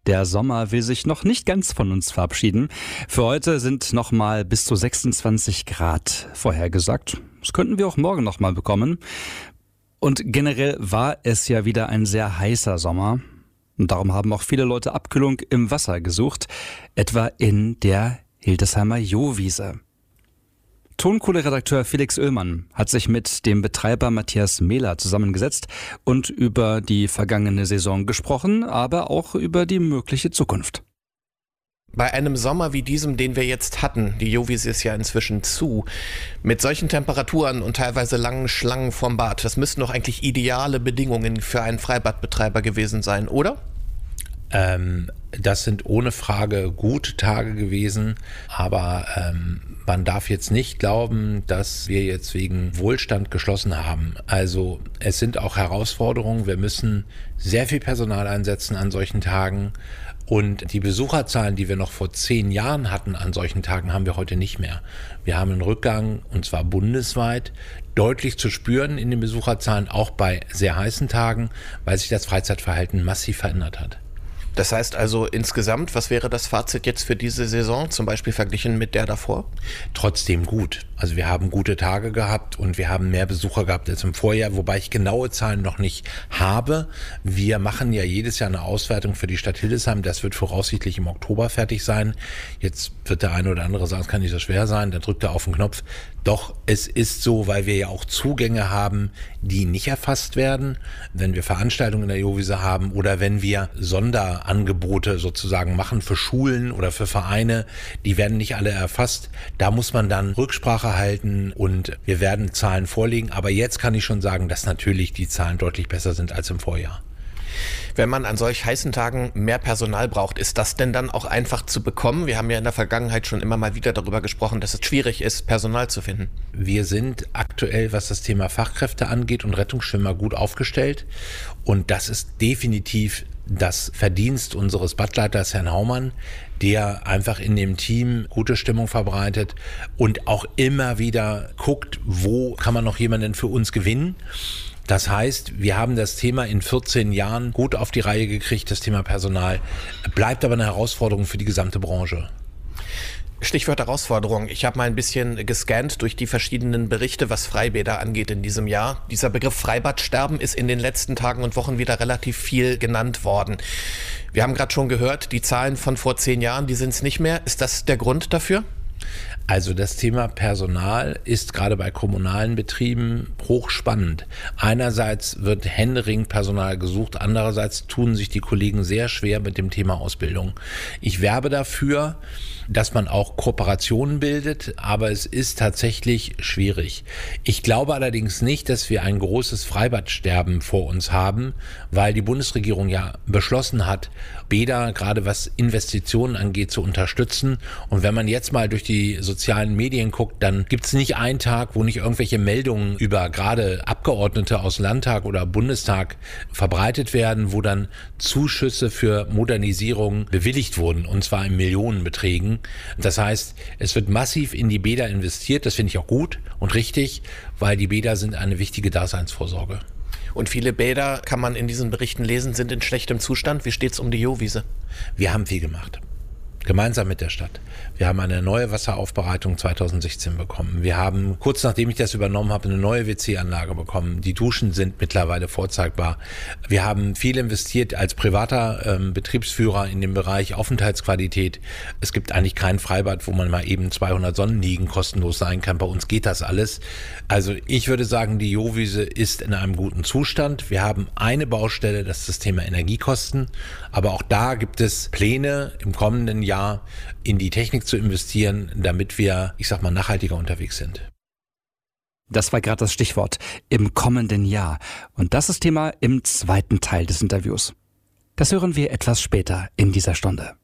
Der Sommer will sich noch nicht ganz von uns verabschieden. Für heute sind nochmal bis zu 26 Grad vorhergesagt. Das könnten wir auch morgen nochmal bekommen. Und generell war es ja wieder ein sehr heißer Sommer. Und darum haben auch viele Leute Abkühlung im Wasser gesucht, etwa in der Hildesheimer Johwiese. Tonkohle-Redakteur Felix Oehlmann hat sich mit dem Betreiber Matthias Mehler zusammengesetzt und über die vergangene Saison gesprochen, aber auch über die mögliche Zukunft. Bei einem Sommer wie diesem, den wir jetzt hatten, die Johwiese ist ja inzwischen zu, mit solchen Temperaturen und teilweise langen Schlangen vorm Bad, das müssten doch eigentlich ideale Bedingungen für einen Freibadbetreiber gewesen sein, oder? Das sind ohne Frage gute Tage gewesen, aber man darf jetzt nicht glauben, dass wir jetzt wegen Wohlstand geschlossen haben. Also es sind auch Herausforderungen. Wir müssen sehr viel Personal einsetzen an solchen Tagen. Und die Besucherzahlen, die wir noch vor 10 Jahren hatten an solchen Tagen, haben wir heute nicht mehr. Wir haben einen Rückgang, und zwar bundesweit, deutlich zu spüren in den Besucherzahlen, auch bei sehr heißen Tagen, weil sich das Freizeitverhalten massiv verändert hat. Das heißt also insgesamt, was wäre das Fazit jetzt für diese Saison, zum Beispiel verglichen mit der davor? Trotzdem gut. Also wir haben gute Tage gehabt und wir haben mehr Besucher gehabt als im Vorjahr, wobei ich genaue Zahlen noch nicht habe. Wir machen ja jedes Jahr eine Auswertung für die Stadt Hildesheim. Das wird voraussichtlich im Oktober fertig sein. Jetzt wird der eine oder andere sagen, es kann nicht so schwer sein. Dann drückt er auf den Knopf. Doch es ist so, weil wir ja auch Zugänge haben, die nicht erfasst werden. Wenn wir Veranstaltungen in der Johwiese haben oder wenn wir Sonderangebote sozusagen machen für Schulen oder für Vereine, die werden nicht alle erfasst. Da muss man dann Rücksprache halten und wir werden Zahlen vorlegen. Aber jetzt kann ich schon sagen, dass natürlich die Zahlen deutlich besser sind als im Vorjahr. Wenn man an solch heißen Tagen mehr Personal braucht, ist das denn dann auch einfach zu bekommen? Wir haben ja in der Vergangenheit schon immer mal wieder darüber gesprochen, dass es schwierig ist, Personal zu finden. Wir sind aktuell, was das Thema Fachkräfte angeht und Rettungsschwimmer, gut aufgestellt. Und das ist definitiv das Verdienst unseres Badleiters, Herrn Haumann, der einfach in dem Team gute Stimmung verbreitet und auch immer wieder guckt, wo kann man noch jemanden für uns gewinnen. Das heißt, wir haben das Thema in 14 Jahren gut auf die Reihe gekriegt, das Thema Personal, bleibt aber eine Herausforderung für die gesamte Branche. Stichwort Herausforderung. Ich habe mal ein bisschen gescannt durch die verschiedenen Berichte, was Freibäder angeht in diesem Jahr. Dieser Begriff Freibadsterben ist in den letzten Tagen und Wochen wieder relativ viel genannt worden. Wir haben gerade schon gehört, die Zahlen von vor 10 Jahren, die sind es nicht mehr. Ist das der Grund dafür? Also das Thema Personal ist gerade bei kommunalen Betrieben hochspannend. Einerseits wird händeringend Personal gesucht, andererseits tun sich die Kollegen sehr schwer mit dem Thema Ausbildung. Ich werbe dafür, dass man auch Kooperationen bildet, aber es ist tatsächlich schwierig. Ich glaube allerdings nicht, dass wir ein großes Freibadsterben vor uns haben, weil die Bundesregierung ja beschlossen hat, Bäder, gerade was Investitionen angeht, zu unterstützen. Und wenn man jetzt mal durch die sozialen Medien guckt, dann gibt es nicht einen Tag, wo nicht irgendwelche Meldungen über gerade Abgeordnete aus Landtag oder Bundestag verbreitet werden, wo dann Zuschüsse für Modernisierung bewilligt wurden, und zwar in Millionenbeträgen. Das heißt, es wird massiv in die Bäder investiert. Das finde ich auch gut und richtig, weil die Bäder sind eine wichtige Daseinsvorsorge. Und viele Bäder, kann man in diesen Berichten lesen, sind in schlechtem Zustand. Wie steht's um die Johwiese? Wir haben viel gemacht. Gemeinsam mit der Stadt. Wir haben eine neue Wasseraufbereitung 2016 bekommen. Wir haben, kurz nachdem ich das übernommen habe, eine neue WC-Anlage bekommen. Die Duschen sind mittlerweile vorzeigbar. Wir haben viel investiert als privater Betriebsführer in dem Bereich Aufenthaltsqualität. Es gibt eigentlich kein Freibad, wo man mal eben 200 Sonnenliegen kostenlos sein kann. Bei uns geht das alles. Also ich würde sagen, die Johwiese ist in einem guten Zustand. Wir haben eine Baustelle, das ist das Thema Energiekosten. Aber auch da gibt es Pläne im kommenden Jahr in die Technik zu investieren, damit wir, nachhaltiger unterwegs sind. Das war gerade das Stichwort, im kommenden Jahr. Und das ist Thema im zweiten Teil des Interviews. Das hören wir etwas später in dieser Stunde.